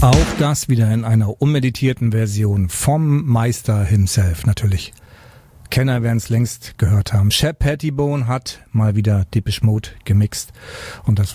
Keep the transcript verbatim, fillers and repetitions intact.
Auch das wieder in einer unmeditierten Version vom Meister himself natürlich. Kenner werden es längst gehört haben. Shep Pettibone hat mal wieder Depeche Mode gemixt und das